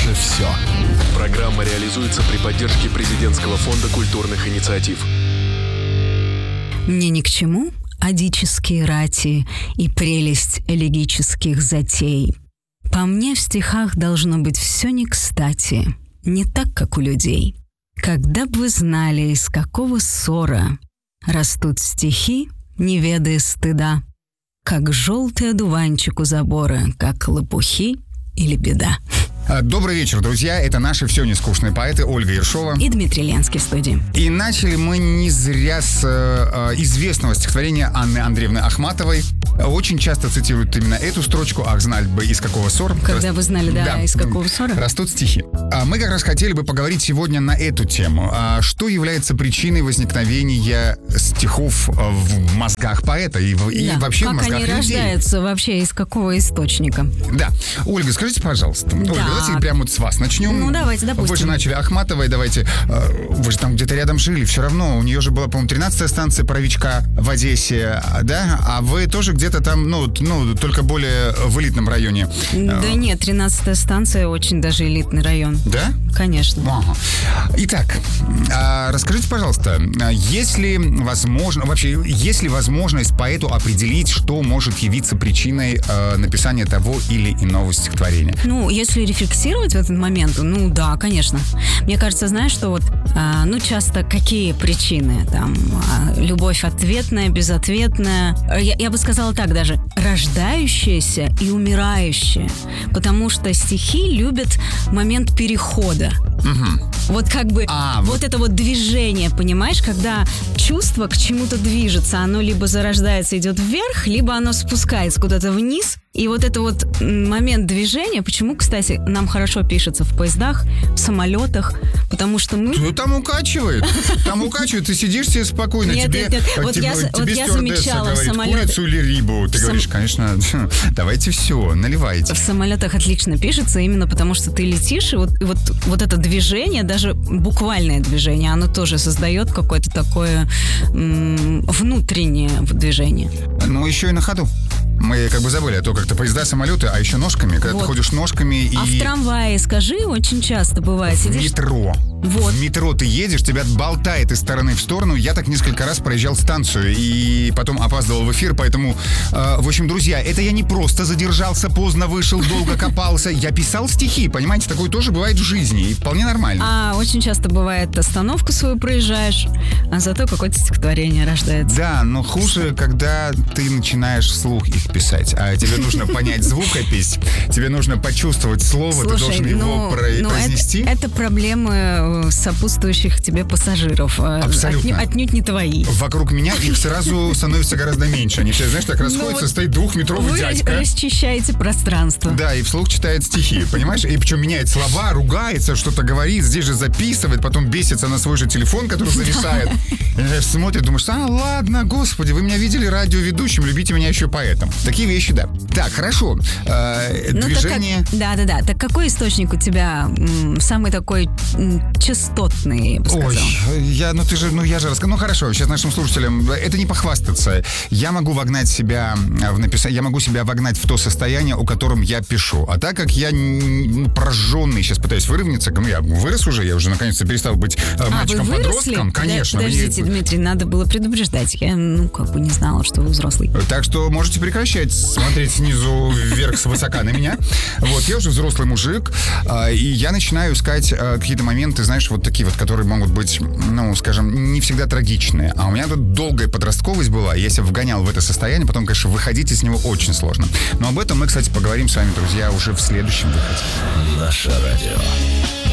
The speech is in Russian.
наше все. Программа реализуется при поддержке Президентского фонда культурных инициатив. Мне ни к чему адические рати и прелесть элегических затей. По мне в стихах должно быть все не кстати, не так, как у людей. Когда б вы знали, из какого ссора растут стихи, не ведая стыда, как желтый одуванчик у забора, как лопухи или беда. Добрый вечер, друзья. Это наши все нескучные поэты Ольга Ершова и Дмитрий Ленский в студии. И начали мы не зря с известного стихотворения Анны Андреевны Ахматовой. Очень часто цитируют именно эту строчку. Ах, знали бы, из какого ссора. Когда вы знали, да, из какого ссора. Растут стихи. Мы как раз хотели бы поговорить сегодня на эту тему. Что является причиной возникновения стихов в мозгах поэта и вообще в мозгах людей? Как они рождаются вообще, из какого источника? Да. Ольга, скажите, пожалуйста. Ольга, давайте прямо вот с вас начнем. Ну, давайте, допустим. Вы же начали Ахматовой, давайте. Вы же там где-то рядом жили, все равно. У нее же была, по-моему, 13-я станция паровичка в Одессе, да? А вы тоже где-то там, ну, только более в элитном районе. Да нет, 13-я станция очень даже элитный район. Да? Конечно. Ага. Итак, расскажите, пожалуйста, есть ли возможность поэту определить, что может явиться причиной написания того или иного стихотворения? Ну, если рефлексировать в этот момент, ну да, конечно. Мне кажется, знаешь, что вот, часто какие причины? Там, любовь ответная, безответная. Я бы сказала так даже, рождающаяся и умирающая. Потому что стихи любят момент перехода. Угу. Вот как бы вот это вот движение, понимаешь, когда чувство к чему-то движется, оно либо зарождается, идет вверх, либо оно спускается куда-то вниз. И вот это вот момент движения, почему, кстати, нам хорошо пишется в поездах, в самолетах, потому что мы... Там укачивает, ты сидишь себе спокойно, нет. Вот я замечала в самолетах... Курицу или рыбу? Ты говоришь, конечно, давайте все, наливайте. В самолетах отлично пишется именно потому, что ты летишь, и вот это движение, даже буквальное движение, оно тоже создает какое-то такое внутреннее движение. Ну, еще и на ходу. Мы как бы забыли, а то как-то поезда, самолеты, а еще ножками, когда ты ходишь ножками и... А в трамвае, скажи, очень часто бывает. В метро. Вот. В метро ты едешь, тебя болтает из стороны в сторону. Я так несколько раз проезжал станцию и потом опаздывал в эфир, поэтому, в общем, друзья, это я не просто задержался, поздно вышел, долго копался. Я писал стихи, понимаете, такое тоже бывает в жизни и вполне нормально. Очень часто бывает, остановку свою проезжаешь, а зато какое-то стихотворение рождается. Да, но хуже, когда ты начинаешь вслух их писать, а тебе нужно понять звукопись, тебе нужно почувствовать слово. Слушай, ты должен его произнести. Это проблемы сопутствующих тебе пассажиров. Абсолютно. Отнюдь не твои. Вокруг меня их сразу становится гораздо меньше. Они все, знаешь, так расходятся, стоит двухметровый дядька. Вы расчищаете пространство. Да, и вслух читает стихи, понимаешь? И причем меняет слова, ругается, что-то говорит, здесь же записывает, потом бесится на свой же телефон, который зависает. И смотрит, думаешь, ладно, господи, вы меня видели радиоведущим, любите меня еще поэтом. Такие вещи, да. Так, хорошо. Движение... Да. Так какой источник у тебя самый такой частотный, я бы сказал? Я же рассказал. Ну, хорошо, сейчас нашим слушателям это не похвастаться. Я могу вогнать себя в написание, я могу себя вогнать в то состояние, о котором я пишу. А так как я прожженный, сейчас пытаюсь выровняться, я вырос уже, я уже наконец-то перестал быть мальчиком-подростком. Конечно. Подождите, Дмитрий, надо было предупреждать. Я, не знала, что вы взрослый. Так что можете прекращать смотреть снизу вверх свысока на меня. Вот, я уже взрослый мужик, и я начинаю искать какие-то моменты, знаешь, вот такие вот, которые могут быть, скажем, не всегда трагичные. А у меня тут долгая подростковость была, я себя вгонял в это состояние, потом, конечно, выходить из него очень сложно. Но об этом мы, кстати, поговорим с вами, друзья, уже в следующем выходе. Наше радио.